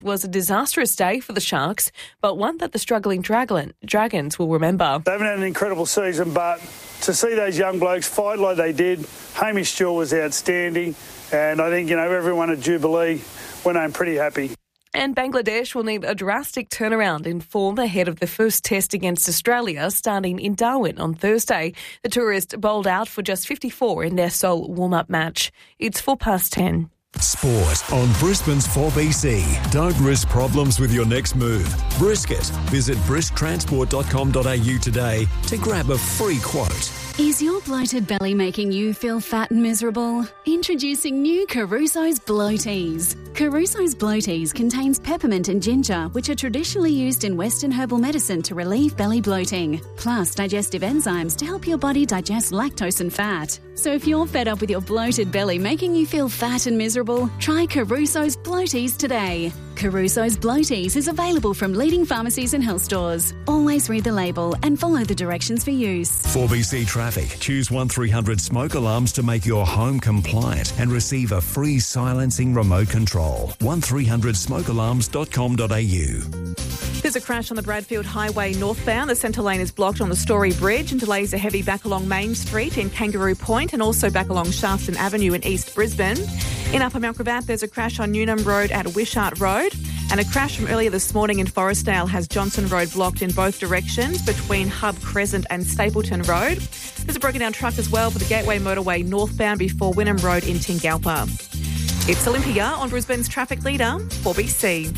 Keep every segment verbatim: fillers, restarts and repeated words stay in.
Was a disastrous day for the Sharks, but one that the struggling dragon, Dragons will remember. They haven't had an incredible season, but to see those young blokes fight like they did, Hamish Stewart was outstanding, and I think, you know, everyone at Jubilee went home pretty happy. And Bangladesh will need a drastic turnaround in form ahead of the first test against Australia starting in Darwin on Thursday. The tourists bowled out for just fifty-four in their sole warm-up match. It's four past ten. Sport on Brisbane's four B C. Don't risk problems with your next move. Brisket. Visit brisk transport dot com dot a u today to grab a free quote. Is your bloated belly making you feel fat and miserable? Introducing new Caruso's Bloaties. Caruso's Bloaties contains peppermint and ginger, which are traditionally used in Western herbal medicine to relieve belly bloating, plus digestive enzymes to help your body digest lactose and fat. So if you're fed up with your bloated belly making you feel fat and miserable, try Caruso's Bloaties today. Caruso's Bloaties is available from leading pharmacies and health stores. Always read the label and follow the directions for use. four B C Traffic. Choose one three hundred smoke alarms to make your home compliant and receive a free silencing remote control. one three hundred smoke alarms dot com dot a u. There's a crash on the Bradfield Highway northbound. The centre lane is blocked on the Story Bridge and delays are heavy back along Main Street in Kangaroo Point and also back along Sharston Avenue in East Brisbane. In Upper Mount Gravatt, there's a crash on Newnham Road at Wishart Road. And a crash from earlier this morning in Forestdale has Johnson Road blocked in both directions between Hub Crescent and Stapleton Road. There's a broken down truck as well for the Gateway Motorway northbound before Wynnum Road in Tingalpa. It's Olympia on Brisbane's traffic leader, four B C.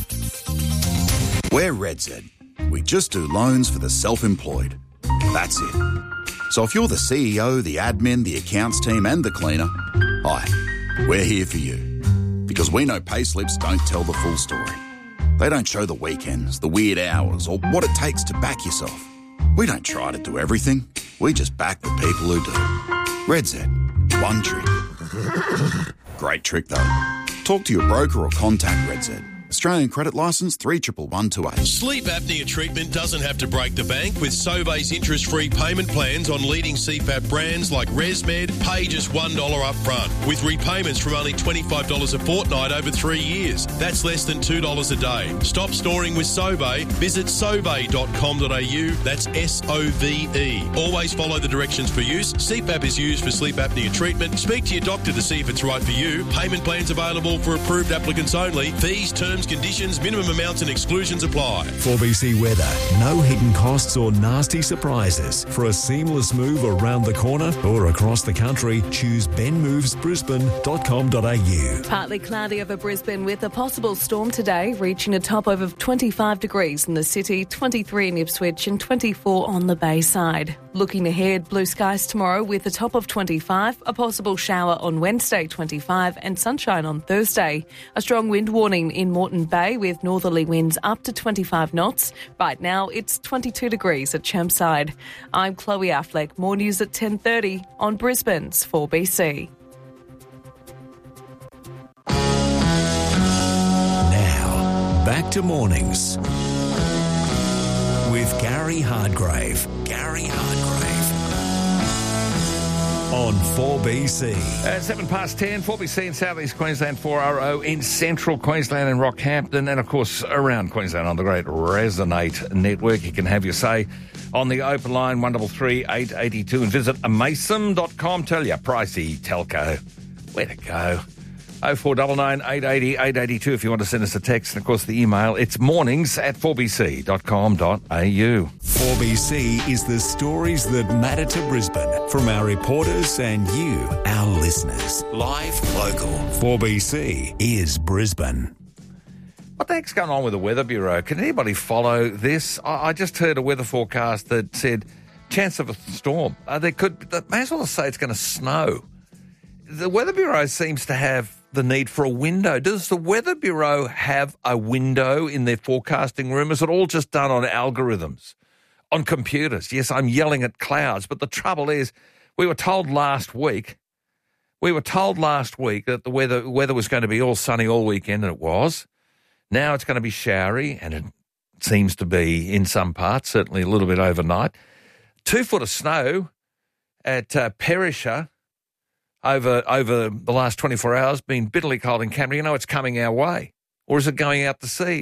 We're RedZ. We just do loans for the self-employed. That's it. So if you're the C E O, the admin, the accounts team and the cleaner, hi, we're here for you. Because we know payslips don't tell the full story. They don't show the weekends, the weird hours, or what it takes to back yourself. We don't try to do everything. We just back the people who do. RedZ. One trick. Great trick, though. Talk to your broker or contact RedZ. Australian credit licence three one one two eight. Sleep apnea treatment doesn't have to break the bank with Sobeys interest-free payment plans on leading C PAP brands like ResMed. Pay just one dollar up front with repayments from only twenty-five dollars a fortnight over three years. That's less than two dollars a day. Stop snoring with Sobey. Visit sobey dot com dot a u. That's S O V E. Always follow the directions for use. C PAP is used for sleep apnea treatment. Speak to your doctor to see if it's right for you. Payment plans available for approved applicants only. Fees, terms, conditions, minimum amounts and exclusions apply. four B C weather. No hidden costs or nasty surprises. For a seamless move around the corner or across the country, choose ben moves brisbane dot com dot a u. Partly cloudy over Brisbane with a possible storm today, reaching a top of twenty-five degrees in the city, twenty-three in Ipswich and twenty-four on the Bayside. Looking ahead, blue skies tomorrow with a top of twenty-five, a possible shower on Wednesday, twenty-five, and sunshine on Thursday. A strong wind warning in Moreton Bay with northerly winds up to twenty-five knots. Right now, it's twenty-two degrees at Chermside. I'm Chloe Affleck. More news at ten thirty on Brisbane's four B C. Now, back to mornings with Gary Hardgrave. Gary Hardgrave. On four B C. At seven past ten, four B C in South East Queensland, four R O in Central Queensland and Rockhampton, and of course around Queensland on the great Resonate network. You can have your say on the open line one three three, eight eight two and visit amason dot com. Tell you, pricey telco. Where to go? oh four nine nine, eight eight zero, eight eight two if you want to send us a text. And, of course, the email, it's mornings at four b c dot com dot a u. four B C is the stories that matter to Brisbane from our reporters and you, our listeners. Live, local. four B C is Brisbane. What the heck's going on with the Weather Bureau? Can anybody follow this? I, I just heard a weather forecast that said chance of a storm. Uh, they could, they may as well say it's going to snow. The Weather Bureau seems to have the need for a window. Does the Weather Bureau have a window in their forecasting room? Is it all just done on algorithms, on computers? Yes, I'm yelling at clouds, but the trouble is we were told last week, we were told last week that the weather weather was going to be all sunny all weekend, and it was. Now it's going to be showery, and it seems to be in some parts, certainly a little bit overnight. Two foot of snow at uh, Perisher over over the last twenty-four hours, been bitterly cold in Canberra. You know it's coming our way. or is it going out to sea?